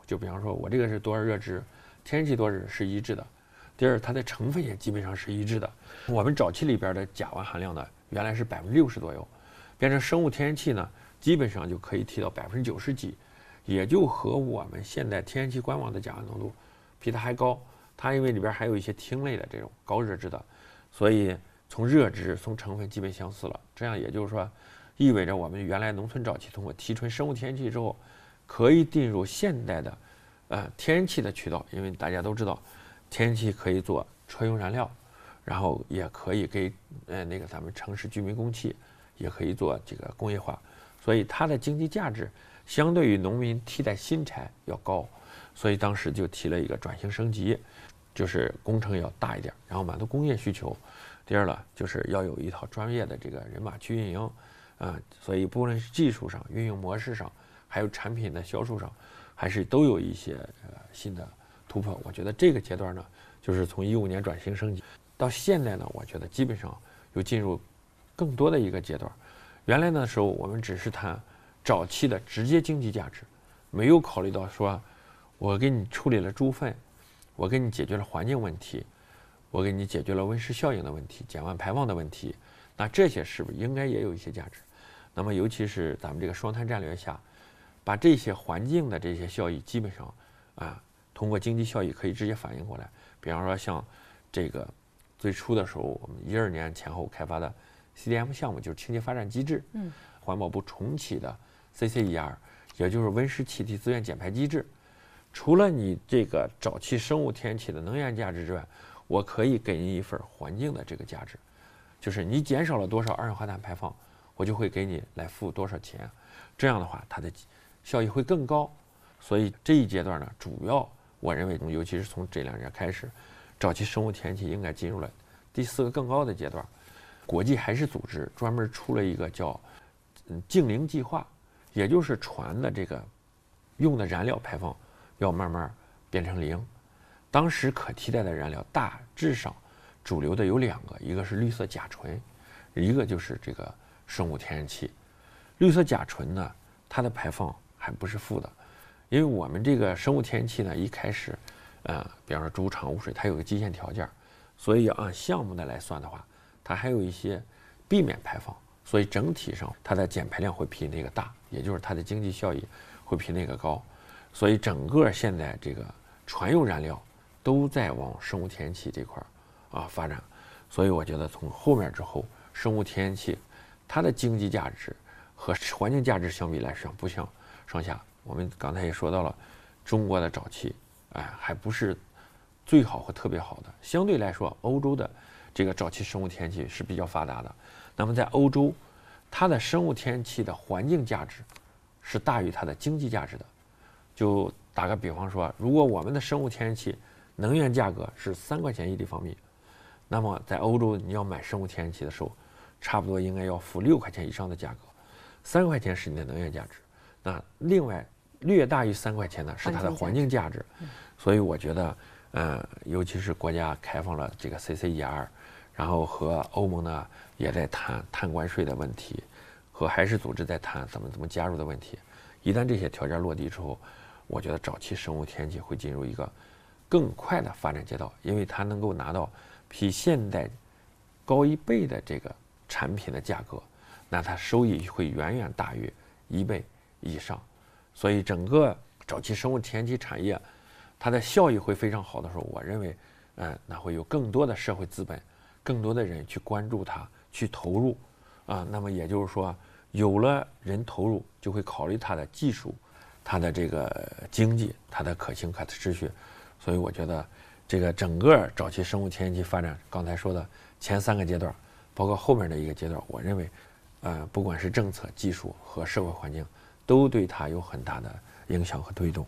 就比方说我这个是多少热值，天然气多少是一致的。第二，它的成分也基本上是一致的。我们沼气里边的甲烷含量呢，原来是60%左右，变成生物天然气呢，基本上就可以提到90%几，也就和我们现在天然气官网的甲烷浓度比它还高。它因为里边还有一些烃类的这种高热值的，所以从热值、从成分基本相似了。这样也就是说，意味着我们原来农村沼气通过提纯生物天然气之后，可以进入现代的天然气的渠道。因为大家都知道，天然气可以做车用燃料，然后也可以给咱们城市居民供气，也可以做这个工业化，所以它的经济价值相对于农民替代新柴要高。所以当时就提了一个转型升级，就是工程要大一点，然后满足工业需求。第二呢，就是要有一套专业的这个人马去运营，所以不论是技术上、运营模式上，还有产品的销售上，还是都有一些新的突破。我觉得这个阶段呢，就是从15年转型升级到现在呢，我觉得基本上又进入更多的一个阶段。原来的时候我们只是谈沼气的直接经济价值，没有考虑到说我给你处理了猪粪，我给你解决了环境问题，我给你解决了温室效应的问题、减碳排放的问题，那这些是不是应该也有一些价值？那么尤其是咱们这个双碳战略下，把这些环境的这些效益基本上通过经济效益可以直接反映过来。比方说像这个最初的时候，我们12年前后开发的 CDM 项目，就是清洁发展机制，环保部重启的 CCER， 也就是温室气体资源减排机制。除了你这个沼气、生物天然气的能源价值之外，我可以给你一份环境的这个价值，就是你减少了多少二氧化碳排放，我就会给你来付多少钱。这样的话，它的效益会更高。所以这一阶段呢，主要我认为，尤其是从这2年开始，沼气、生物天然气应该进入了第4个更高的阶段。国际海事组织专门出了一个叫净零计划，也就是船的这个用的燃料排放要慢慢变成0。当时可替代的燃料大致上主流的有2个，一个是绿色甲醇，一个就是这个生物天然气。绿色甲醇呢，它的排放还不是负的，因为我们这个生物天然气呢，一开始比方说主厂污水，它有个基线条件，所以要按项目的来算的话，它还有一些避免排放，所以整体上它的减排量会比那个大，也就是它的经济效益会比那个高。所以整个现在这个船用燃料都在往生物天然气这块发展。所以我觉得从后面之后，生物天然气它的经济价值和环境价值相比来说不相上下。我们刚才也说到了，中国的沼气还不是最好和特别好的，相对来说欧洲的这个沼气生物天然气是比较发达的。那么在欧洲，它的生物天然气的环境价值是大于它的经济价值的。就打个比方说，如果我们的生物天然气能源价格是3块钱1立方米，那么在欧洲你要买生物天然气的时候，差不多应该要付6块钱以上的价格。3块钱是你的能源价值，那另外略大于3块钱呢是它的环境价值。所以我觉得尤其是国家开放了这个 CCER， 然后和欧盟呢也在谈碳关税的问题，和海事组织在谈怎么加入的问题。一旦这些条件落地之后，我觉得沼气生物天然气会进入一个更快的发展阶段，因为它能够拿到比现代高1倍的这个产品的价格，那它收益会远远大于1倍以上。所以整个沼气生物天然气产业它的效益会非常好的时候，我认为那会有更多的社会资本，更多的人去关注它，去投入那么也就是说，有了人投入，就会考虑它的技术、它的这个经济、它的可行可持续。所以我觉得这个整个沼气生物天然气发展，刚才说的前3个阶段，包括后面的一个阶段，我认为不管是政策、技术和社会环境，都对它有很大的影响和推动。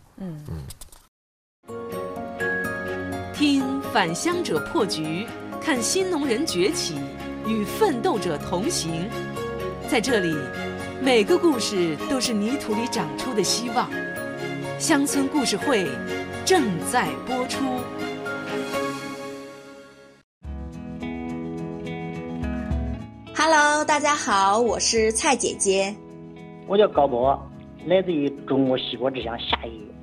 听返乡者破局，看新农人崛起，与奋斗者同行。在这里，每个故事都是泥土里长出的希望。乡村故事会正在播出。 Hello， 大家好，我是蔡姐姐。 我叫高波，来自于中国西国之乡夏邑。